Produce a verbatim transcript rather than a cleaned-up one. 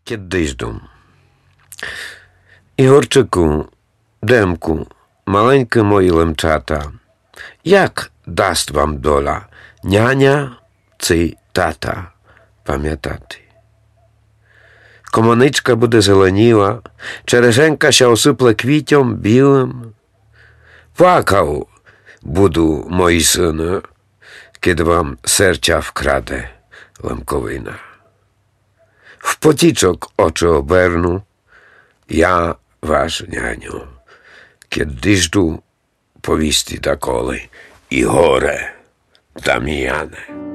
Кіддижду. Ігорчику, Демку, маленькі мої лемчата, як дасть вам доля, няня чи тата, пам'ятати? Комоничка буде зеленіла, черешенка ся осипле квітям білим. Плакав буду, мої сини, кid вам серця вкраде лемковина. В потічок очі оберну, я ваш няню, кіддижду повісти доколи і горе Дам'яне.